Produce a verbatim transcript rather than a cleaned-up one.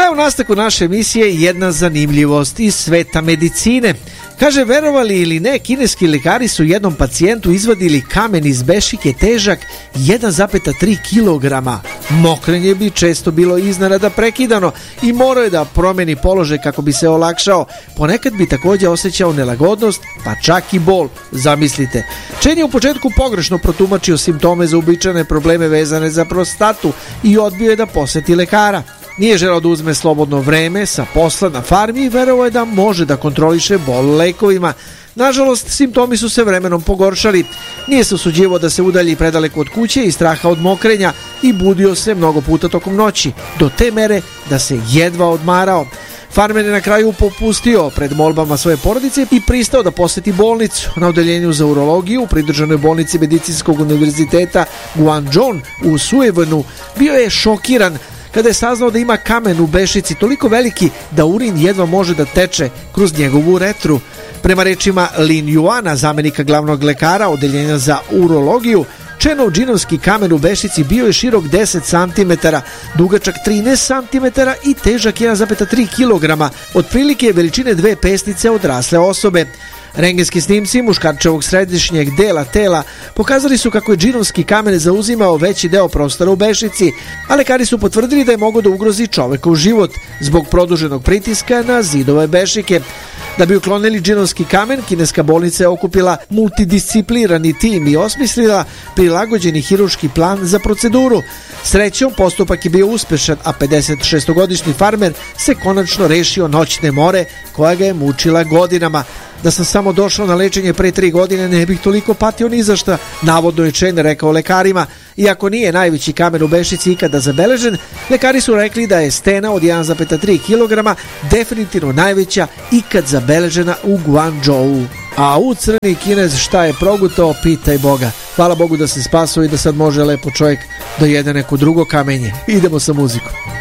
u nastavku naše emisije jedna zanimljivost iz sveta medicine. Kaže, verovali ili ne, kineski lekari su jednom pacijentu izvadili kamen iz bešike težak jedan zarez tri kilograma. Mokrenje bi često bilo iznenada prekidano i morao je da promeni položaj kako bi se olakšao. Ponekad bi također osjećao nelagodnost, pa čak i bol. Zamislite. Chen je u početku pogrešno protumačio simptome za uobičajene probleme vezane za prostatu i odbio je da poseti lekara. Nije želeo da uzme slobodno vreme sa posla na farmi i verovao je da može da kontroliše bol lekovima. Nažalost, simptomi su se vremenom pogoršali. Nije se usuđivao da se udalji predaleko od kuće i straha od mokrenja i budio se mnogo puta tokom noći, do te mere da se jedva odmarao. Farmer je na kraju popustio pred molbama svoje porodice i pristao da poseti bolnicu. Na odeljenju za urologiju u pridruženoj bolnici Medicinskog univerziteta Guangzhou u Suevenu bio je šokiran kada je saznao da ima kamen u bešici toliko veliki da urin jedva može da teče kroz njegovu uretru. Prema rečima Lin Yuana, zamenika glavnog lekara odeljenja za urologiju, Chenov džinovski kamen u bešici bio je širok deset centimetara, dugačak trinaest centimetara i težak jedan zarez tri kilograma, otprilike veličine dve pesnice odrasle osobe. Rengenski snimci muškarčevog središnjeg dela tela pokazali su kako je džinovski kamen zauzimao veći deo prostora u bešici, a lekari su potvrdili da je mogao da ugrozi čovekov život zbog produženog pritiska na zidove bešike. Da bi uklonili džinovski kamen, kineska bolnica je okupila multidisciplinarni tim i osmislila prilagođeni hirurški plan za proceduru. Srećom, postupak je bio uspešan, a pedesetšestogodišnji farmer se konačno rešio noćne more koja ga je mučila godinama. Da sam samo došao na lečenje pre tri godine, ne bih toliko patio ni za šta, navodno je Chen rekao lekarima. Iako nije najveći kamen u bešici ikada zabeležen, lekari su rekli da je stena od jedan zarez tri kilograma definitivno najveća ikad zabeležena u Guangzhou. A u crni Kinez šta je progutao, pitaj Boga. Hvala Bogu da se spasao i da sad može lepo čovjek da jede neko drugo kamenje. Idemo sa muzikom.